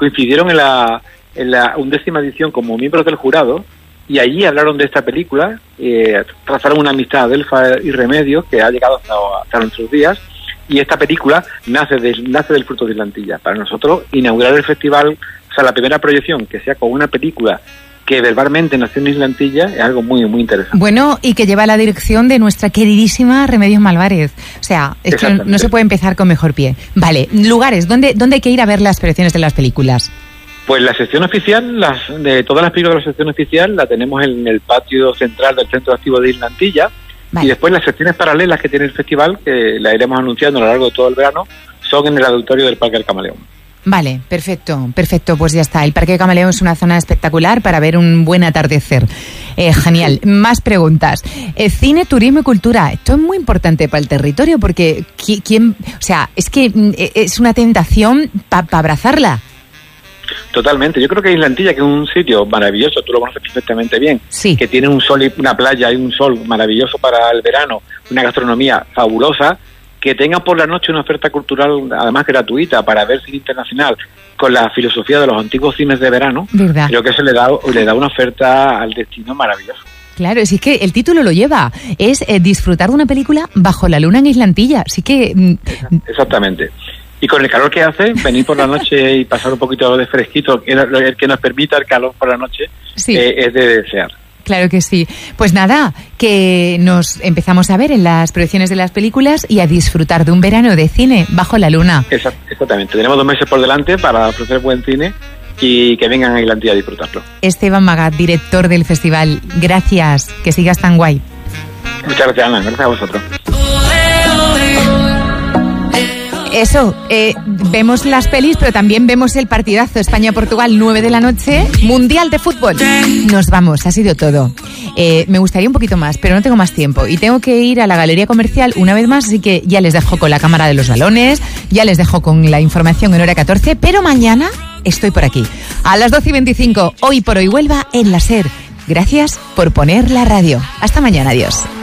coincidieron en la 11ª edición como miembros del jurado, y allí hablaron de esta película, trazaron una amistad de Elfa y Remedios que ha llegado hasta nuestros días, y esta película nace del fruto de Islantilla. Para nosotros, inaugurar el festival, o sea, la primera proyección que sea con una película que verbalmente nació en Islantilla, es algo muy, muy interesante. Bueno, y que lleva la dirección de nuestra queridísima Remedios Malvarez. O sea, es que no se puede empezar con mejor pie. Vale, lugares, ¿dónde hay que ir a ver las proyecciones de las películas? Pues la sección oficial, de todas las películas de la sección oficial, la tenemos en el patio central del Centro Activo de Islantilla. Vale. Y después las secciones paralelas que tiene el festival, que la iremos anunciando a lo largo de todo el verano, son en el auditorio del Parque del Camaleón. Vale, perfecto, pues ya está. El Parque del Camaleón es una zona espectacular para ver un buen atardecer. Genial. Sí. Más preguntas. Cine, turismo y cultura. Esto es muy importante para el territorio porque es que es una tentación para abrazarla. Totalmente. Yo creo que Islantilla, que es un sitio maravilloso, tú lo conoces perfectamente bien, sí, que tiene un sol y una playa y un sol maravilloso para el verano, una gastronomía fabulosa, que tenga por la noche una oferta cultural además gratuita para ver cine internacional con la filosofía de los antiguos cines de verano. ¿Verdad? Creo que eso le da una oferta al destino maravilloso. Claro, es que el título lo lleva, es disfrutar de una película bajo la luna en Islantilla, así que... Exactamente. Y con el calor que hace, venir por la noche y pasar un poquito de fresquito, el que nos permita el calor por la noche, sí, es de desear. Claro que sí. Pues nada, que nos empezamos a ver en las proyecciones de las películas y a disfrutar de un verano de cine bajo la luna. Exactamente. Tenemos 2 meses por delante para ofrecer buen cine y que vengan a Islantilla a disfrutarlo. Esteban Magat, director del festival. Gracias. Que sigas tan guay. Muchas gracias, Ana. Gracias a vosotros. Eso, vemos las pelis, pero también vemos el partidazo España-Portugal, 9 de la noche, Mundial de Fútbol. Nos vamos, ha sido todo. Me gustaría un poquito más, pero no tengo más tiempo. Y tengo que ir a la Galería Comercial una vez más, así que ya les dejo con la cámara de los balones, ya les dejo con la información en hora 14, pero mañana estoy por aquí. A las 12:25, Hoy por Hoy Huelva en la SER. Gracias por poner la radio. Hasta mañana, adiós.